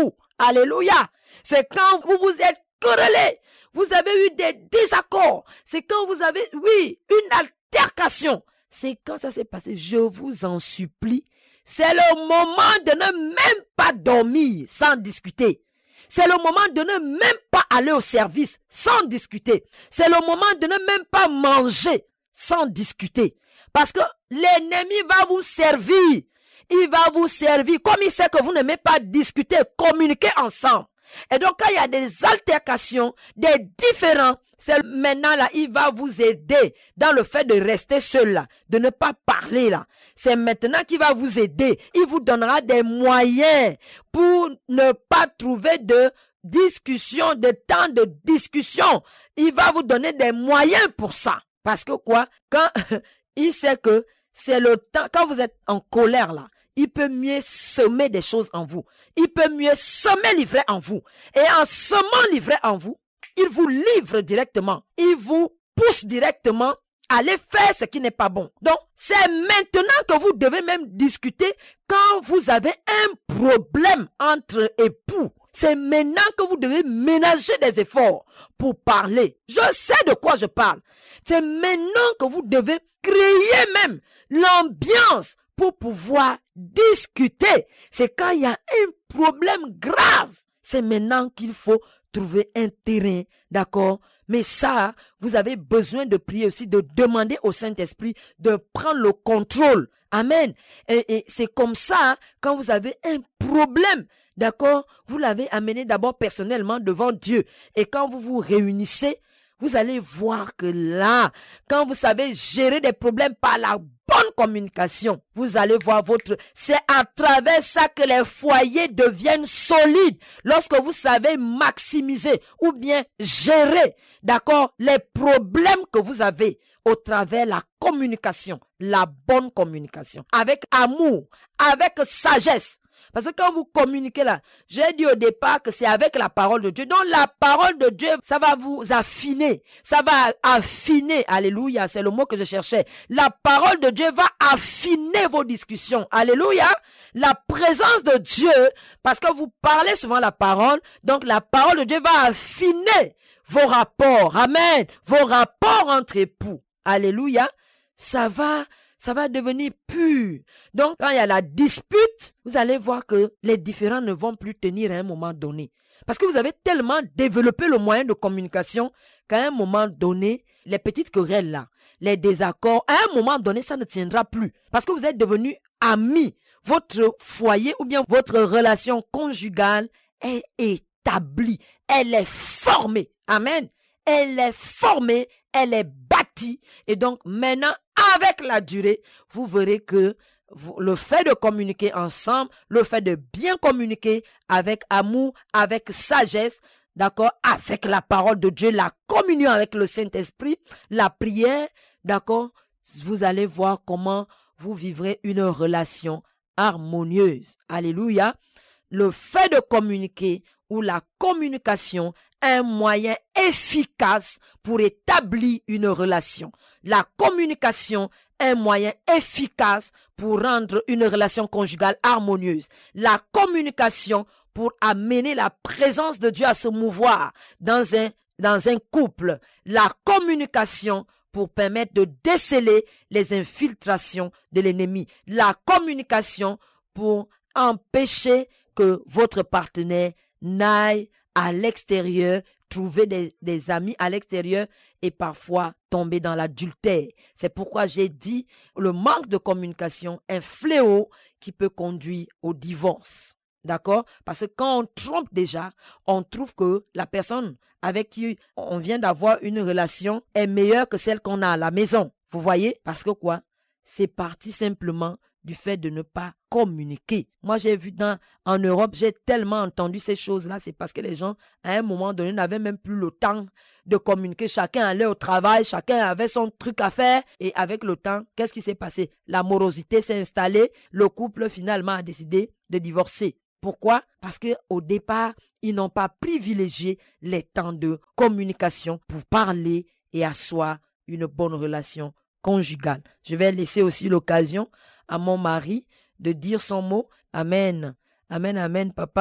A: Alléluia. C'est quand vous vous êtes querellés, vous avez eu des désaccords. C'est quand vous avez, une altercation. C'est quand ça s'est passé. Je vous en supplie. C'est le moment de ne même pas dormir sans discuter. C'est le moment de ne même pas aller au service sans discuter. C'est le moment de ne même pas manger sans discuter. Parce que l'ennemi va vous servir. Il va vous servir. Comme il sait que vous n'aimez pas discuter, communiquer ensemble. Et donc, quand il y a des altercations, des différends, c'est maintenant là, il va vous aider dans le fait de rester seul là, de ne pas parler là. C'est maintenant qu'il va vous aider. Il vous donnera des moyens pour ne pas trouver de discussion, de temps de discussion. Il va vous donner des moyens pour ça. Parce que quoi? Quand il sait que c'est le temps, quand vous êtes en colère là, il peut mieux semer des choses en vous. Il peut mieux semer l'ivraie en vous. Et en semant l'ivraie en vous, il vous livre directement. Il vous pousse directement à aller faire ce qui n'est pas bon. Donc, c'est maintenant que vous devez même discuter quand vous avez un problème entre époux. C'est maintenant que vous devez ménager des efforts pour parler. Je sais de quoi je parle. C'est maintenant que vous devez créer même l'ambiance pour pouvoir discuter. C'est quand il y a un problème grave. C'est maintenant qu'il faut trouver un terrain, d'accord? Mais ça, vous avez besoin de prier aussi, de demander au Saint-Esprit de prendre le contrôle. Amen. Et c'est comme ça, quand vous avez un problème, d'accord? Vous l'avez amené d'abord personnellement devant Dieu. Et quand vous vous réunissez, vous allez voir que là, quand vous savez gérer des problèmes par la bonne communication, vous allez voir c'est à travers ça que les foyers deviennent solides. Lorsque vous savez maximiser ou bien gérer, d'accord, les problèmes que vous avez au travers la communication, la bonne communication, avec amour, avec sagesse. Parce que quand vous communiquez là, j'ai dit au départ que c'est avec la parole de Dieu. Donc la parole de Dieu, ça va vous affiner. Ça va affiner. Alléluia, c'est le mot que je cherchais. La parole de Dieu va affiner vos discussions. Alléluia. La présence de Dieu, parce que vous parlez souvent la parole, donc la parole de Dieu va affiner vos rapports. Amen. Vos rapports entre époux. Alléluia. Ça va devenir pur. Donc, quand il y a la dispute, vous allez voir que les différends ne vont plus tenir à un moment donné. Parce que vous avez tellement développé le moyen de communication qu'à un moment donné, les petites querelles là, les désaccords, à un moment donné, ça ne tiendra plus. Parce que vous êtes devenus amis. Votre foyer ou bien votre relation conjugale est établie. Elle est formée. Amen. Elle est formée, elle est bâtie. Et donc, maintenant, avec la durée, vous verrez que le fait de communiquer ensemble, le fait de bien communiquer avec amour, avec sagesse, d'accord, avec la parole de Dieu, la communion avec le Saint-Esprit, la prière, d'accord, vous allez voir comment vous vivrez une relation harmonieuse. Alléluia. Le fait de communiquer ou la communication est un moyen efficace pour établir une relation. La communication est un moyen efficace pour rendre une relation conjugale harmonieuse. La communication pour amener la présence de Dieu à se mouvoir dans un couple. La communication pour permettre de déceler les infiltrations de l'ennemi. La communication pour empêcher que votre partenaire n'aille à l'extérieur, trouver des amis à l'extérieur et parfois tomber dans l'adultère. C'est pourquoi j'ai dit le manque de communication est un fléau qui peut conduire au divorce. D'accord? Parce que quand on trompe déjà, on trouve que la personne avec qui on vient d'avoir une relation est meilleure que celle qu'on a à la maison. Vous voyez? Parce que quoi? C'est parti simplement du fait de ne pas communiquer. Moi, j'ai vu en Europe, j'ai tellement entendu ces choses-là, c'est parce que les gens, à un moment donné, n'avaient même plus le temps de communiquer. Chacun allait au travail, chacun avait son truc à faire. Et avec le temps, qu'est-ce qui s'est passé? La morosité s'est installée. Le couple, finalement, a décidé de divorcer. Pourquoi? Parce qu'au départ, ils n'ont pas privilégié les temps de communication pour parler et asseoir une bonne relation conjugale. Je vais laisser aussi l'occasion à mon mari de dire son mot. Amen. Amen, amen, papa.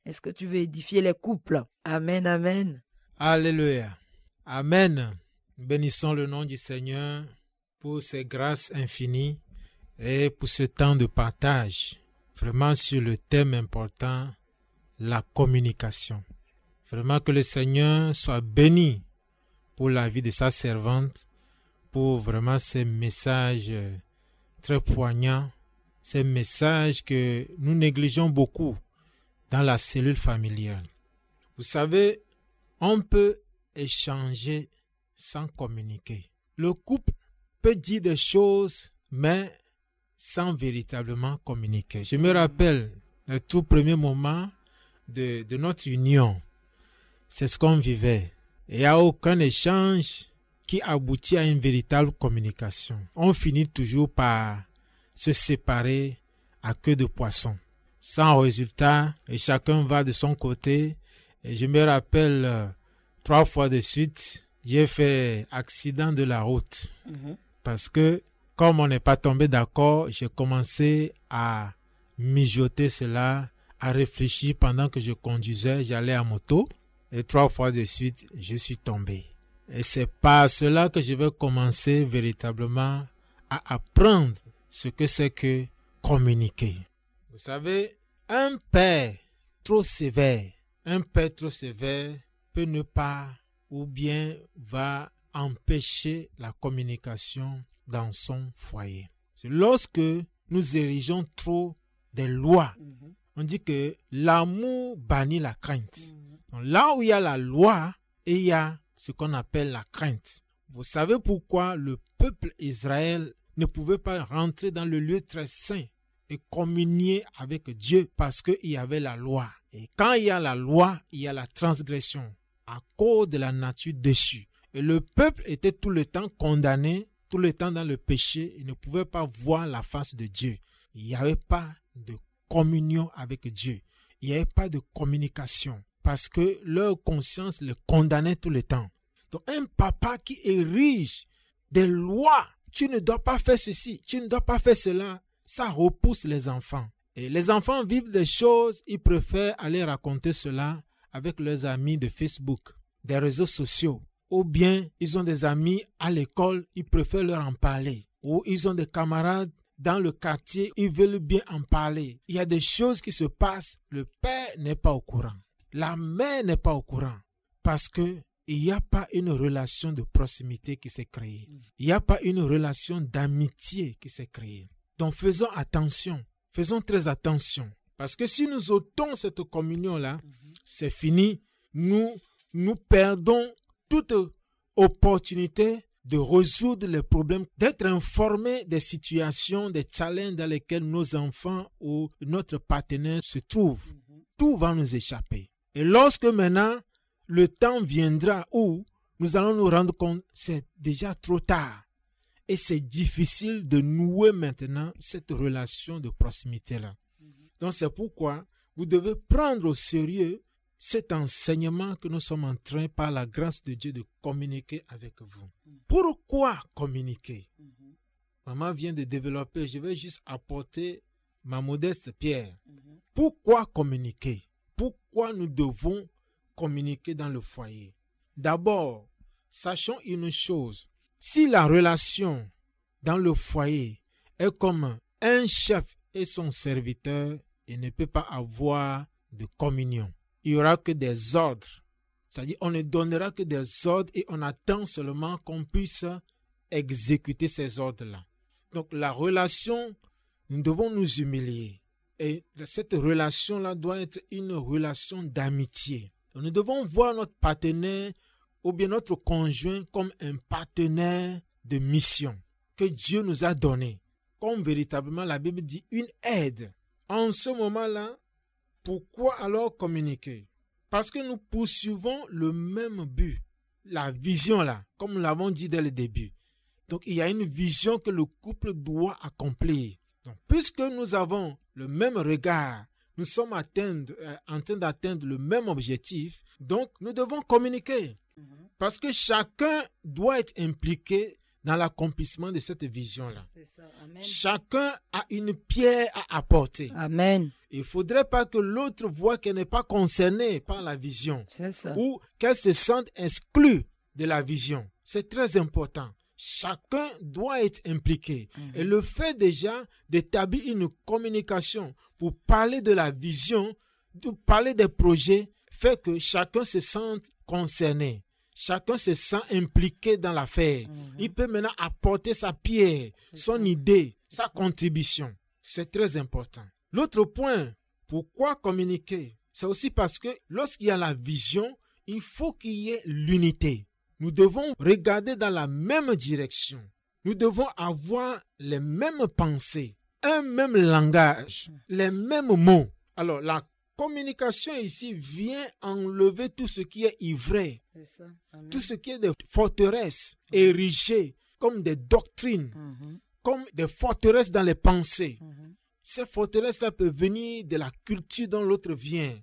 A: Est-ce que tu veux édifier les couples? Amen, amen.
B: Alléluia. Amen. Bénissons le nom du Seigneur pour ses grâces infinies et pour ce temps de partage. Vraiment sur le thème important, la communication. Vraiment que le Seigneur soit béni pour la vie de sa servante, pour vraiment ces messages très poignants, ces messages que nous négligeons beaucoup dans la cellule familiale. Vous savez, on peut échanger sans communiquer. Le couple peut dire des choses, mais sans véritablement communiquer. Je me rappelle le tout premier moment de notre union. C'est ce qu'on vivait. Il n'y a aucun échange qui aboutit à une véritable communication. On finit toujours par se séparer à queue de poisson. Sans résultat, et chacun va de son côté. Et je me rappelle 3 fois de suite, j'ai fait accident de la route. Parce que comme on n'est pas tombé d'accord, j'ai commencé à mijoter cela, à réfléchir pendant que je conduisais, j'allais à moto. Et 3 fois de suite, je suis tombé. Et c'est par cela que je vais commencer véritablement à apprendre ce que c'est que communiquer. Vous savez, un père trop sévère peut ne pas ou bien va empêcher la communication dans son foyer. C'est lorsque nous érigeons trop des lois. On dit que l'amour bannit la crainte. Donc là où il y a la loi, il y a ce qu'on appelle la crainte. Vous savez pourquoi le peuple Israël ne pouvait pas rentrer dans le lieu très saint et communier avec Dieu parce qu'il y avait la loi. Et quand il y a la loi, il y a la transgression à cause de la nature déchue. Et le peuple était tout le temps condamné, tout le temps dans le péché. Il ne pouvait pas voir la face de Dieu. Il n'y avait pas de communion avec Dieu. Il n'y avait pas de communication parce que leur conscience les condamnait tout le temps. Donc un papa qui érige des lois, tu ne dois pas faire ceci, tu ne dois pas faire cela, ça repousse les enfants. Et les enfants vivent des choses, ils préfèrent aller raconter cela avec leurs amis de Facebook, des réseaux sociaux. Ou bien ils ont des amis à l'école, ils préfèrent leur en parler. Ou ils ont des camarades dans le quartier, ils veulent bien en parler. Il y a des choses qui se passent, le père n'est pas au courant. La mère n'est pas au courant. Parce que il n'y a pas une relation de proximité qui s'est créée. Il n'y a pas une relation d'amitié qui s'est créée. Donc faisons attention, faisons très attention. Parce que si nous ôtons cette communion-là, c'est fini. Nous perdons toute opportunité de résoudre les problèmes, d'être informés des situations, des challenges dans lesquels nos enfants ou notre partenaire se trouvent. Tout va nous échapper. Et lorsque maintenant, le temps viendra où nous allons nous rendre compte, c'est déjà trop tard. Et c'est difficile de nouer maintenant cette relation de proximité-là. Donc c'est pourquoi vous devez prendre au sérieux cet enseignement que nous sommes en train, par la grâce de Dieu, de communiquer avec vous. Pourquoi communiquer? Maman vient de développer, je vais juste apporter ma modeste pierre. Pourquoi communiquer? Pourquoi nous devons communiquer dans le foyer? D'abord, sachons une chose. Si la relation dans le foyer est comme un chef et son serviteur, il ne peut pas avoir de communion. Il n'y aura que des ordres. C'est-à-dire on ne donnera que des ordres et on attend seulement qu'on puisse exécuter ces ordres-là. Donc la relation, nous devons nous humilier. Et cette relation-là doit être une relation d'amitié. Donc, nous devons voir notre partenaire ou bien notre conjoint comme un partenaire de mission que Dieu nous a donné. Comme véritablement la Bible dit, une aide. En ce moment-là, pourquoi alors communiquer? Parce que nous poursuivons le même but. La vision là, comme nous l'avons dit dès le début. Donc il y a une vision que le couple doit accomplir. Donc, puisque nous avons le même regard, nous sommes en train d'atteindre le même objectif, donc nous devons communiquer. Parce que chacun doit être impliqué dans l'accomplissement de cette vision-là.
A: C'est ça. Amen.
B: Chacun a une pierre à apporter.
A: Amen.
B: Il ne faudrait pas que l'autre voit qu'elle n'est pas concernée par la vision
A: C'est ça.
B: ou qu'elle se sente exclue de la vision. C'est très important. Chacun doit être impliqué. Et le fait déjà d'établir une communication pour parler de la vision, de parler des projets, fait que chacun se sente concerné. Chacun se sent impliqué dans l'affaire. Il peut maintenant apporter sa pierre, son idée, sa contribution. C'est très important. L'autre point, pourquoi communiquer? C'est aussi parce que lorsqu'il y a la vision, il faut qu'il y ait l'unité. Nous devons regarder dans la même direction. Nous devons avoir les mêmes pensées, un même langage, les mêmes mots. Alors, la communication ici vient enlever tout ce qui est ivraie, tout ce qui est des forteresses érigées comme des doctrines, comme des forteresses dans les pensées. Ces forteresses-là peuvent venir de la culture dont l'autre vient,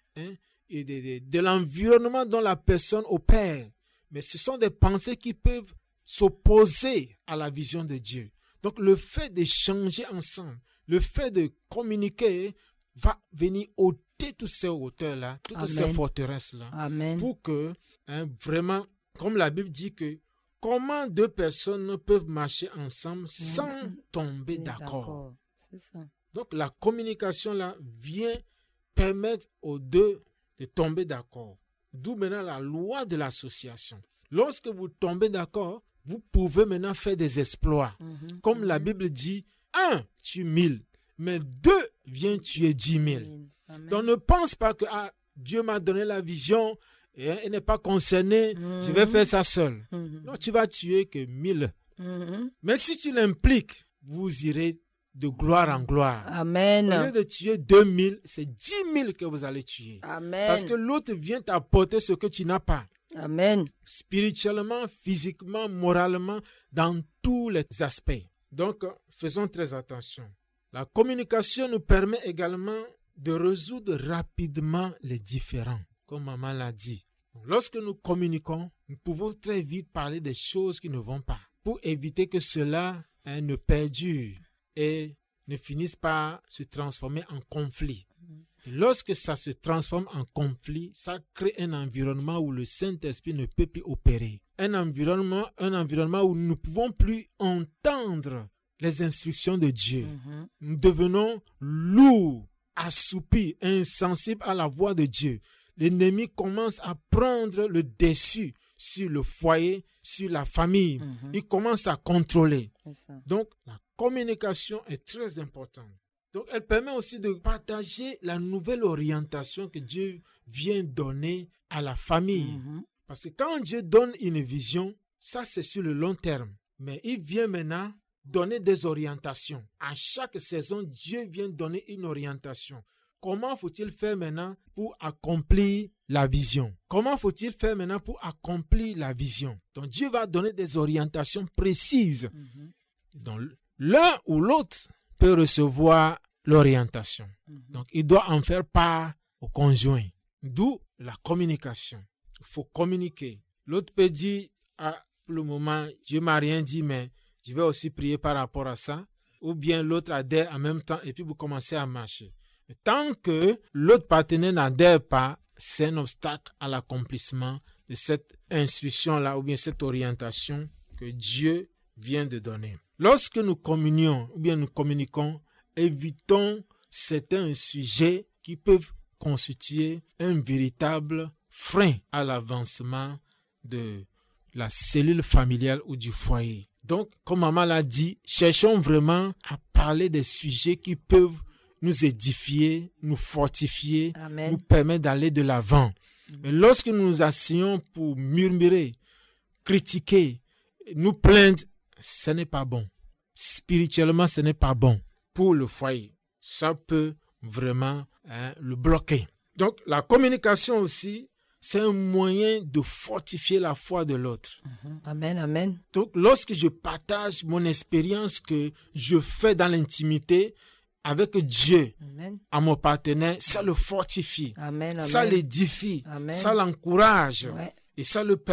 B: et de l'environnement dont la personne opère. Mais ce sont des pensées qui peuvent s'opposer à la vision de Dieu. Donc le fait d'échanger ensemble, le fait de communiquer va venir ôter toutes ces hauteurs-là, toutes ces forteresses-là.
A: Amen.
B: Pour que, vraiment, comme la Bible dit que, comment deux personnes peuvent marcher ensemble sans tomber d'accord.
A: C'est ça.
B: Donc la communication-là vient permettre aux deux de tomber d'accord. D'où maintenant la loi de l'association. Lorsque vous tombez d'accord, vous pouvez maintenant faire des exploits. Comme la Bible dit, 1 tue 1000, mais 2 vient tuer 10 000. Donc ne pense pas que Dieu m'a donné la vision et il n'est pas concerné, je vais faire ça seul. Non, tu vas tuer que 1000. Mais si tu l'impliques, vous irez de gloire en gloire.
A: Amen.
B: Au lieu de tuer 2000, c'est 10 000 que vous allez tuer.
A: Amen.
B: Parce que l'autre vient t'apporter ce que tu n'as pas.
A: Amen.
B: Spirituellement, physiquement, moralement, dans tous les aspects. Donc, faisons très attention. La communication nous permet également de résoudre rapidement les différends, comme maman l'a dit. Lorsque nous communiquons, nous pouvons très vite parler des choses qui ne vont pas, pour éviter que cela ne perdure et ne finisse par se transformer en conflit. Et lorsque ça se transforme en conflit, ça crée un environnement où le Saint-Esprit ne peut plus opérer. Un environnement où nous ne pouvons plus entendre les instructions de Dieu. Nous devenons lourds, assoupis, insensibles à la voix de Dieu. L'ennemi commence à prendre le dessus sur le foyer, sur la famille. Il commence à contrôler. Donc, la communication est très importante. Donc, elle permet aussi de partager la nouvelle orientation que Dieu vient donner à la famille. Parce que quand Dieu donne une vision, ça c'est sur le long terme. Mais il vient maintenant donner des orientations. À chaque saison, Dieu vient donner une orientation. Comment faut-il faire maintenant pour accomplir la vision? Comment faut-il faire maintenant pour accomplir la vision? Donc, Dieu va donner des orientations précises. Donc, l'un ou l'autre peut recevoir l'orientation. Donc, il doit en faire part au conjoint. D'où la communication. Il faut communiquer. L'autre peut dire, pour le moment, Dieu ne m'a rien dit, mais je vais aussi prier par rapport à ça. Ou bien l'autre adhère en même temps et puis vous commencez à marcher. Mais tant que l'autre partenaire n'adhère pas, c'est un obstacle à l'accomplissement de cette instruction-là ou bien cette orientation que Dieu vient de donner. Lorsque nous communions ou bien nous communiquons, évitons certains sujets qui peuvent constituer un véritable frein à l'avancement de la cellule familiale ou du foyer. Donc, comme maman l'a dit, cherchons vraiment à parler des sujets qui peuvent nous édifier, nous fortifier,
A: Amen.
B: nous permettre d'aller de l'avant. Mais lorsque nous nous asseyons pour murmurer, critiquer, nous plaindre, ce n'est pas bon. Spirituellement, ce n'est pas bon pour le foyer. Ça peut vraiment le bloquer. Donc, la communication aussi, c'est un moyen de fortifier la foi de l'autre.
A: Amen, amen.
B: Donc, lorsque je partage mon expérience que je fais dans l'intimité avec Dieu,
A: Amen.
B: à mon partenaire, ça le fortifie,
A: Amen,
B: ça
A: amen.
B: l'édifie,
A: Amen.
B: ça l'encourage
A: Ouais.
B: et ça le permet